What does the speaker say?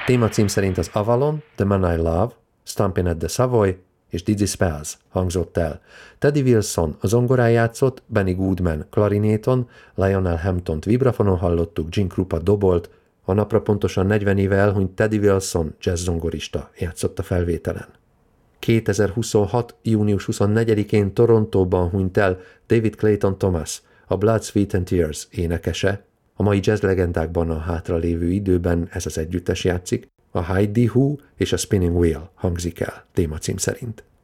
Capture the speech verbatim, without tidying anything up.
Témacím szerint az Avalon, The Man I Love, Stompin' at the Savoy és Dizzy Spells hangzott el. Teddy Wilson a zongorán játszott, Benny Goodman klarinéton, Lionel Hamptont vibrafonon hallottuk, Gene Krupa dobolt, a napra pontosan negyven éve elhunyt Teddy Wilson jazz zongorista játszott a felvételen. kétezer-huszonhat. június huszonnegyedikén Torontóban hunyt el David Clayton Thomas, a Blood, Sweat and Tears énekese. A mai jazz legendákban a hátralévő időben ez az együttes játszik, a Heidi Who és a Spinning Wheel hangzik el témacím szerint.